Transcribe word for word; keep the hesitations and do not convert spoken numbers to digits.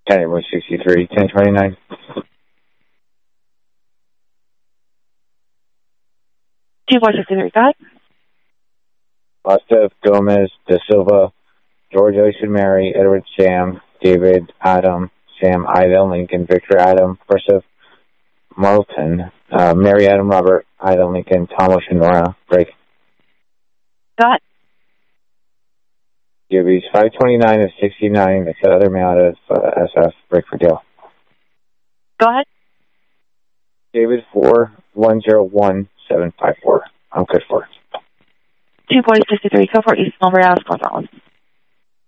County one sixty-three, ten twenty-nine. two four six three, go ahead. Gustav Gomez Da Silva, George Ocean Mary, Edward Sam, David Adam, Sam Ida Lincoln, Victor Adam, Joseph Marlton, uh, Mary Adam Robert, Ida Lincoln, Tom Ocean Nora, break. Go ahead. Gibby's five twenty-nine of sixty-nine, that's the other mail out of uh, S F, break for deal. Go ahead. David four one zero one seven five four. I'm good for it. two four six three, go for East Mulberry, Alice, Gonzalez.